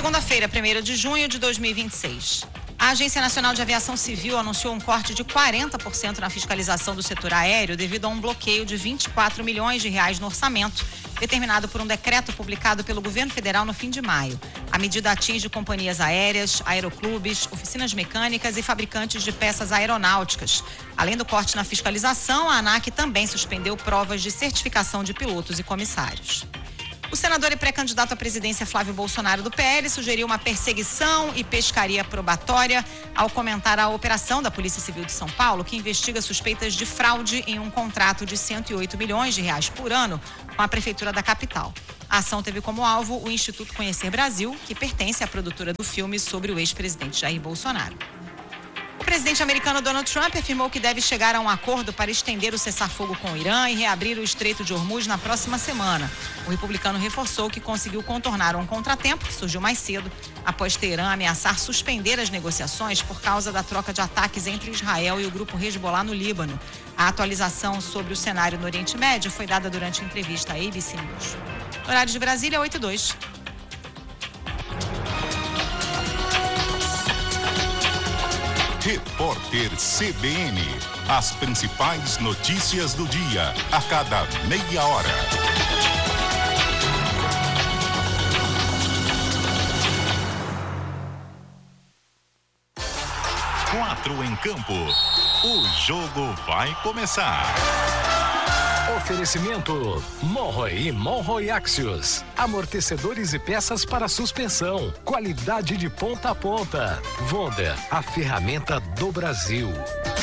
Segunda-feira, 1º de junho de 2026. A Agência Nacional de Aviação Civil anunciou um corte de 40% na fiscalização do setor aéreo devido a um bloqueio de 24 milhões de reais no orçamento, determinado por um decreto publicado pelo governo federal no fim de maio. A medida atinge companhias aéreas, aeroclubes, oficinas mecânicas e fabricantes de peças aeronáuticas. Além do corte na fiscalização, a ANAC também suspendeu provas de certificação de pilotos e comissários. O senador e pré-candidato à presidência Flávio Bolsonaro do PL sugeriu uma perseguição e pescaria probatória ao comentar a operação da Polícia Civil de São Paulo, que investiga suspeitas de fraude em um contrato de 108 milhões de reais por ano com a Prefeitura da capital. A ação teve como alvo o Instituto Conhecer Brasil, que pertence à produtora do filme sobre o ex-presidente Jair Bolsonaro. O presidente americano Donald Trump afirmou que deve chegar a um acordo para estender o cessar-fogo com o Irã e reabrir o Estreito de Hormuz na próxima semana. O republicano reforçou que conseguiu contornar um contratempo que surgiu mais cedo, após Teherã ameaçar suspender as negociações por causa da troca de ataques entre Israel e o grupo Hezbollah no Líbano. A atualização sobre o cenário no Oriente Médio foi dada durante a entrevista à ABC News. Horário de Brasília, 8h02. Repórter CBN. As principais notícias do dia, a cada meia hora. 4 em campo. O jogo vai começar. Oferecimento Monroe e Monroe Axios. Amortecedores e peças para suspensão. Qualidade de ponta a ponta. Wonder, a ferramenta do Brasil.